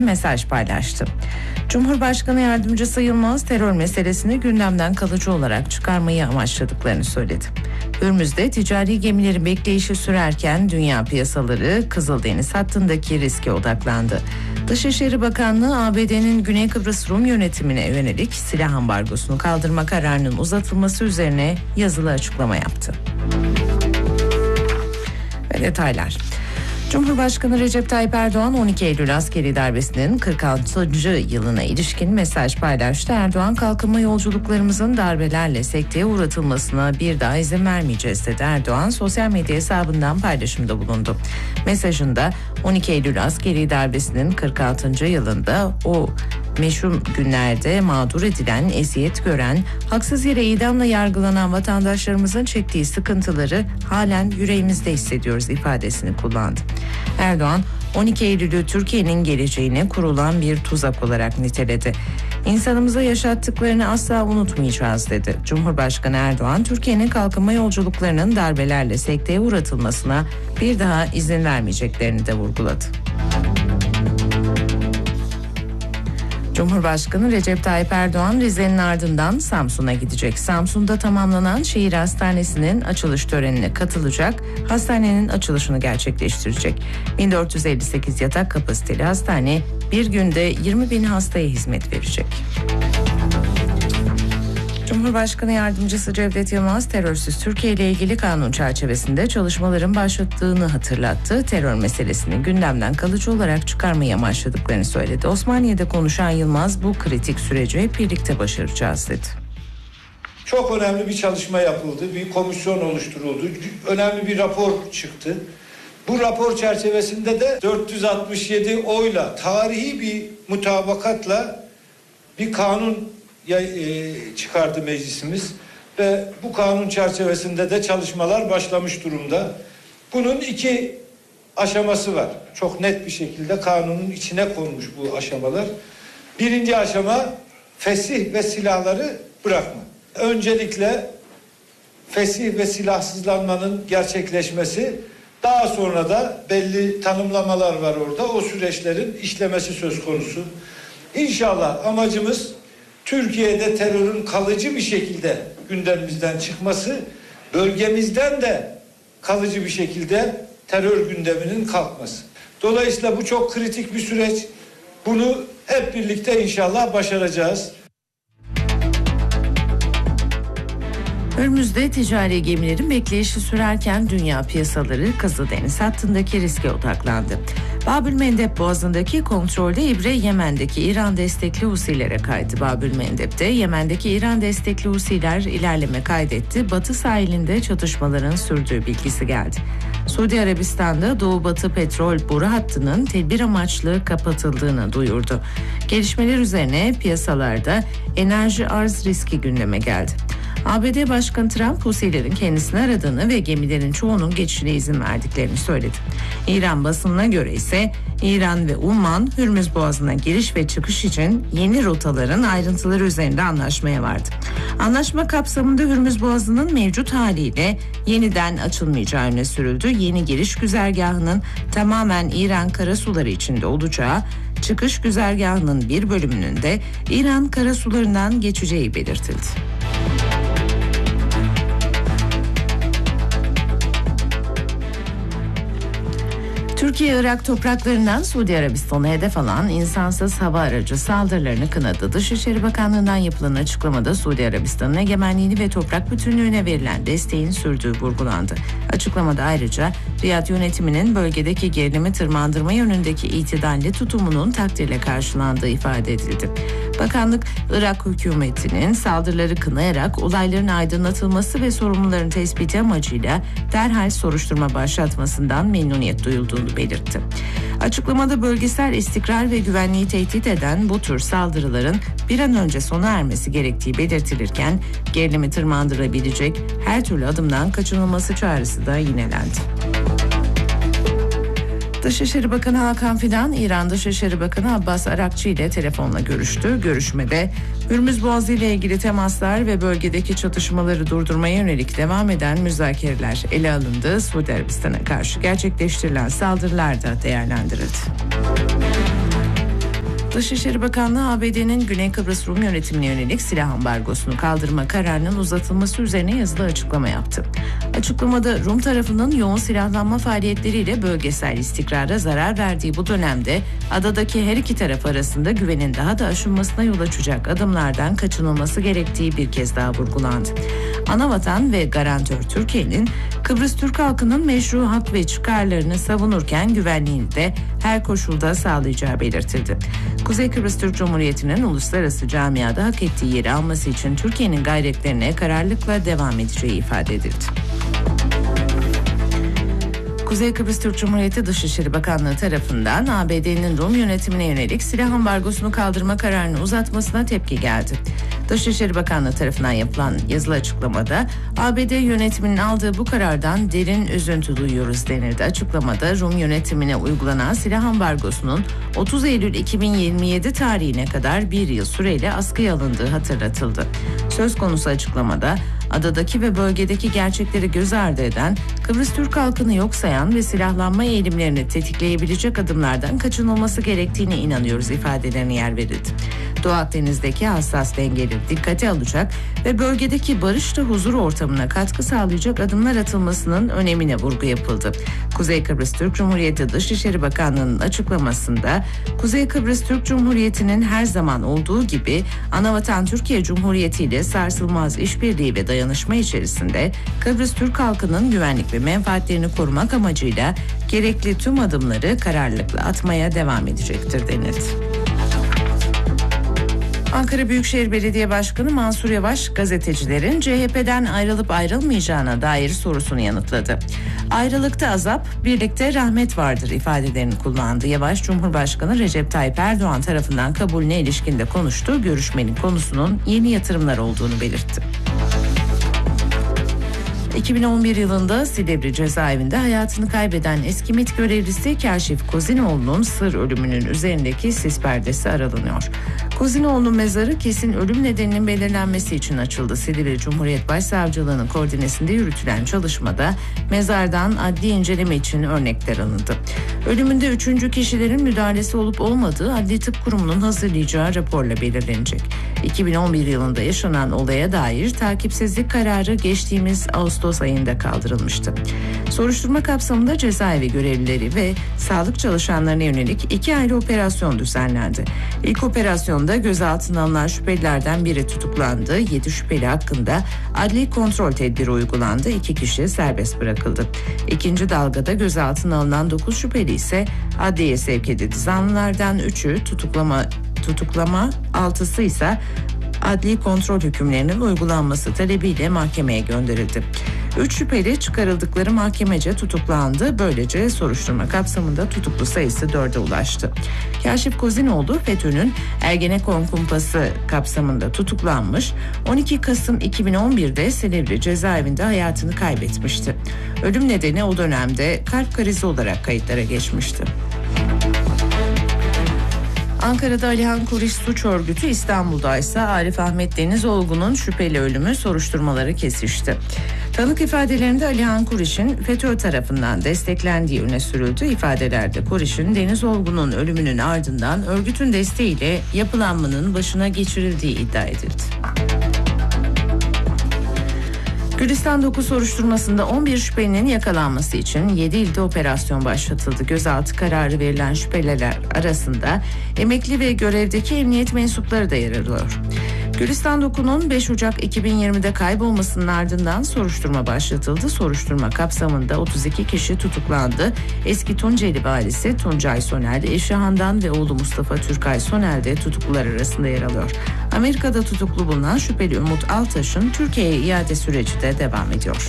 mesaj paylaştı. Cumhurbaşkanı Yardımcısı Yılmaz terör meselesini gündemden kalıcı olarak çıkarmayı amaçladıklarını söyledi. Hürmüz'de ticari gemilerin bekleyişi sürerken dünya piyasaları Kızıldeniz hattındaki riske odaklandı. Dışişleri Bakanlığı ABD'nin Güney Kıbrıs Rum yönetimine yönelik silah ambargosunu kaldırma kararının uzatılması üzerine yazılı açıklama yaptı. Ve detaylar. Cumhurbaşkanı Recep Tayyip Erdoğan 12 Eylül askeri darbesinin 46. yılına ilişkin mesaj paylaştı. Erdoğan, kalkınma yolculuklarımızın darbelerle sekteye uğratılmasına bir daha izin vermeyeceğiz dedi. Erdoğan sosyal medya hesabından paylaşımda bulundu. Mesajında 12 Eylül askeri darbesinin 46. yılında o meşhum günlerde mağdur edilen, eziyet gören, haksız yere idamla yargılanan vatandaşlarımızın çektiği sıkıntıları halen yüreğimizde hissediyoruz ifadesini kullandı. Erdoğan, 12 Eylül'ü Türkiye'nin geleceğine kurulan bir tuzak olarak niteledi. İnsanımıza yaşattıklarını asla unutmayacağız dedi. Cumhurbaşkanı Erdoğan, Türkiye'nin kalkınma yolculuklarının darbelerle sekteye uğratılmasına bir daha izin vermeyeceklerini de vurguladı. Cumhurbaşkanı Recep Tayyip Erdoğan Rize'nin ardından Samsun'a gidecek. Samsun'da tamamlanan şehir hastanesinin açılış törenine katılacak, hastanenin açılışını gerçekleştirecek. 1458 yatak kapasiteli hastane bir günde 20.000 hastaya hizmet verecek. Cumhurbaşkanı Yardımcısı Cevdet Yılmaz, terörsüz Türkiye ile ilgili kanun çerçevesinde çalışmaların başlattığını hatırlattı. Terör meselesini gündemden kalıcı olarak çıkarmayı amaçladıklarını söyledi. Osmaniye'de konuşan Yılmaz, bu kritik süreci hep birlikte başaracağız dedi. Çok önemli bir çalışma yapıldı, bir komisyon oluşturuldu, önemli bir rapor çıktı. Bu rapor çerçevesinde de 467 oyla, tarihi bir mutabakatla bir kanun çıkardı meclisimiz ve bu kanun çerçevesinde de çalışmalar başlamış durumda. Bunun 2 aşaması var. Çok net bir şekilde kanunun içine konmuş bu aşamalar. Birinci aşama fesih ve silahları bırakma. Öncelikle fesih ve silahsızlanmanın gerçekleşmesi, daha sonra da belli tanımlamalar var orada. O süreçlerin işlemesi söz konusu. İnşallah amacımız Türkiye'de terörün kalıcı bir şekilde gündemimizden çıkması, bölgemizden de kalıcı bir şekilde terör gündeminin kalkması. Dolayısıyla bu çok kritik bir süreç. Bunu hep birlikte inşallah başaracağız. Hürmüz'de ticari gemilerin bekleyişi sürerken dünya piyasaları Kızıldeniz hattındaki riske odaklandı. Babülmendeb Boğazı'ndaki kontrolde ibre Yemen'deki İran destekli Husilere kaydı. Babülmendeb'de Yemen'deki İran destekli Husiler ilerleme kaydetti. Batı sahilinde çatışmaların sürdüğü bilgisi geldi. Suudi Arabistan'da Doğu-Batı petrol boru hattının tedbir amaçlı kapatıldığını duyurdu. Gelişmeler üzerine piyasalarda enerji arz riski gündeme geldi. ABD Başkanı Trump, Husilerin kendisini aradığını ve gemilerin çoğunun geçişine izin verdiklerini söyledi. İran basınına göre ise İran ve Umman, Hürmüz Boğazı'na giriş ve çıkış için yeni rotaların ayrıntıları üzerinde anlaşmaya vardı. Anlaşma kapsamında Hürmüz Boğazı'nın mevcut haliyle yeniden açılmayacağı öne sürüldü. Yeni giriş güzergahının tamamen İran karasuları içinde olacağı, çıkış güzergahının bir bölümünün de İran karasularından geçeceği belirtildi. Türkiye-Irak topraklarından Suudi Arabistan'a hedef alan insansız hava aracı saldırılarını kınadı. Dışişleri Bakanlığı'ndan yapılan açıklamada Suudi Arabistan'ın egemenliğini ve toprak bütünlüğüne verilen desteğin sürdüğü vurgulandı. Açıklamada ayrıca Riyad yönetiminin bölgedeki gerilimi tırmandırma yönündeki itidalli tutumunun takdirle karşılandığı ifade edildi. Bakanlık, Irak hükümetinin saldırıları kınayarak olayların aydınlatılması ve sorumluların tespiti amacıyla derhal soruşturma başlatmasından memnuniyet duyulduğunu belirtti. Açıklamada bölgesel istikrar ve güvenliği tehdit eden bu tür saldırıların bir an önce sona ermesi gerektiği belirtilirken gerilimi tırmandırabilecek her türlü adımdan kaçınılması çağrısı da yinelendi. Dışişleri Bakanı Hakan Fidan, İran Dışişleri Bakanı Abbas Arakçı ile telefonla görüştü. Görüşmede Hürmüz Boğazı ile ilgili temaslar ve bölgedeki çatışmaları durdurmaya yönelik devam eden müzakereler ele alındı. Suudi Arabistan'a karşı gerçekleştirilen saldırılar da değerlendirildi. Dışişleri Bakanlığı ABD'nin Güney Kıbrıs Rum yönetimine yönelik silah ambargosunu kaldırma kararının uzatılması üzerine yazılı açıklama yaptı. Açıklamada Rum tarafının yoğun silahlanma faaliyetleriyle bölgesel istikrara zarar verdiği bu dönemde adadaki her iki taraf arasında güvenin daha da aşınmasına yol açacak adımlardan kaçınılması gerektiği bir kez daha vurgulandı. Anavatan ve garantör Türkiye'nin Kıbrıs Türk halkının meşru hak ve çıkarlarını savunurken güvenliğini de her koşulda sağlayacağı belirtildi. Kuzey Kıbrıs Türk Cumhuriyeti'nin uluslararası camiada hak ettiği yeri alması için Türkiye'nin gayretlerine kararlılıkla devam edeceği ifade edildi. Kuzey Kıbrıs Türk Cumhuriyeti Dışişleri Bakanlığı tarafından ABD'nin Rum yönetimine yönelik silah ambargosunu kaldırma kararını uzatmasına tepki geldi. Dışişleri Bakanlığı tarafından yapılan yazılı açıklamada ABD yönetiminin aldığı bu karardan derin üzüntü duyuyoruz denildi. Açıklamada Rum yönetimine uygulanan silah ambargosunun 30 Eylül 2027 tarihine kadar bir yıl süreyle askıya alındığı hatırlatıldı. Söz konusu açıklamada adadaki ve bölgedeki gerçekleri göz ardı eden, Kıbrıs Türk halkını yok sayan ve silahlanma eğilimlerini tetikleyebilecek adımlardan kaçınılması gerektiğine inanıyoruz ifadelerine yer verildi. Doğu Akdeniz'deki hassas dengeleri dikkate alacak ve bölgedeki barış ve huzur ortamına katkı sağlayacak adımlar atılmasının önemine vurgu yapıldı. Kuzey Kıbrıs Türk Cumhuriyeti Dışişleri Bakanlığı'nın açıklamasında, Kuzey Kıbrıs Türk Cumhuriyeti'nin her zaman olduğu gibi Anavatan Türkiye Cumhuriyeti ile sarsılmaz işbirliği ve dayanışma içerisinde Kıbrıs Türk halkının güvenlik ve menfaatlerini korumak amacıyla gerekli tüm adımları kararlılıkla atmaya devam edecektir denildi. Ankara Büyükşehir Belediye Başkanı Mansur Yavaş, gazetecilerin CHP'den ayrılıp ayrılmayacağına dair sorusunu yanıtladı. Ayrılıkta azap, birlikte rahmet vardır ifadelerini kullandı. Yavaş, Cumhurbaşkanı Recep Tayyip Erdoğan tarafından kabulüne ilişkin de konuştu. Görüşmenin konusunun yeni yatırımlar olduğunu belirtti. 2011 yılında Silivri cezaevinde hayatını kaybeden eski MİT görevlisi Kaşif Kozinoğlu'nun sır ölümünün üzerindeki sis perdesi aralanıyor. Kozinoğlu'nun mezarı kesin ölüm nedeninin belirlenmesi için açıldı. Silivri Cumhuriyet Başsavcılığı'nın koordinesinde yürütülen çalışmada mezardan adli inceleme için örnekler alındı. Ölümünde 3. kişilerin müdahalesi olup olmadığı Adli Tıp Kurumu'nun hazırlayacağı raporla belirlenecek. 2011 yılında yaşanan olaya dair takipsizlik kararı geçtiğimiz Ağustos ayında kaldırılmıştı. Soruşturma kapsamında cezaevi görevlileri ve sağlık çalışanlarına yönelik 2 ayrı operasyon düzenlendi. İlk operasyonda gözaltına alınan şüphelilerden biri tutuklandı. 7 şüpheli hakkında adli kontrol tedbiri uygulandı. 2 kişi serbest bırakıldı. İkinci dalgada gözaltına alınan 9 şüpheli ise adliyeye sevk edildi. Zanlılardan 3'ü tutuklama 6'sı ise adli kontrol hükümlerinin uygulanması talebiyle mahkemeye gönderildi. 3 şüpheli çıkarıldıkları mahkemece tutuklandı. Böylece soruşturma kapsamında tutuklu sayısı 4'e ulaştı. Kaşif Kozinoğlu, FETÖ'nün Ergenekon kumpası kapsamında tutuklanmış, 12 Kasım 2011'de Silivri cezaevinde hayatını kaybetmişti. Ölüm nedeni o dönemde kalp krizi olarak kayıtlara geçmişti. Ankara'da Alihan Kuriş Suç Örgütü, İstanbul'da ise Arif Ahmet Denizoğlu'nun şüpheli ölümü soruşturmaları kesişti. Tanık ifadelerinde Alihan Kuriş'in FETÖ tarafından desteklendiği öne sürüldü. İfadelerde Kuriş'in Denizoğlu'nun ölümünün ardından örgütün desteğiyle yapılanmanın başına geçirildiği iddia edildi. Gülistan 9 soruşturmasında 11 şüphelinin yakalanması için 7 ilde operasyon başlatıldı. Gözaltı kararı verilen şüpheliler arasında emekli ve görevdeki emniyet mensupları da yer alıyor. Gülistan 9'un 5 Ocak 2020'de kaybolmasının ardından soruşturma başlatıldı. Soruşturma kapsamında 32 kişi tutuklandı. Eski Tunceli valisi Tuncay Soner, eşi Handan ve oğlu Mustafa Türkay Soner de tutuklular arasında yer alıyor. Amerika'da tutuklu bulunan şüpheli Umut Altaş'ın Türkiye'ye iade süreci de devam ediyor.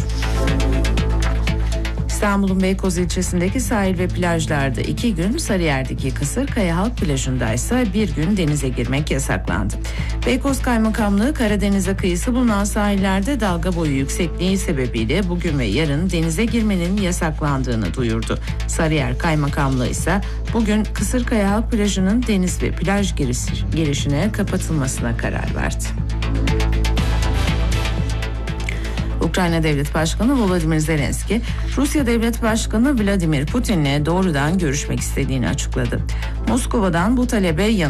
İstanbul'un Beykoz ilçesindeki sahil ve plajlarda 2 gün, Sarıyer'deki Kısırkaya Halk Plajı'nda ise 1 gün denize girmek yasaklandı. Beykoz Kaymakamlığı, Karadeniz'e kıyısı bulunan sahillerde dalga boyu yüksekliği sebebiyle bugün ve yarın denize girmenin yasaklandığını duyurdu. Sarıyer Kaymakamlığı ise bugün Kısırkaya Halk Plajı'nın deniz ve plaj girişine kapatılmasına karar verdi. Ukrayna Devlet Başkanı Volodymyr Zelenski, Rusya Devlet Başkanı Vladimir Putin'le doğrudan görüşmek istediğini açıkladı. Moskova'dan bu talebe yanıt